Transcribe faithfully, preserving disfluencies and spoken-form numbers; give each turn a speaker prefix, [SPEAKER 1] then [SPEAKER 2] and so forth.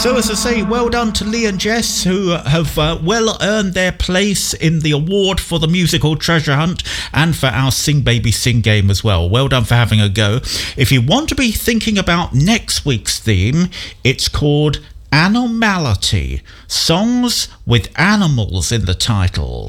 [SPEAKER 1] So as I say, well done to Lee and Jess, who have uh, well earned their place in the award for the musical Treasure Hunt and for our Sing Baby Sing game as well. Well done for having a go. If you want to be thinking about next week's theme, it's called Animality. Songs with animals in the title.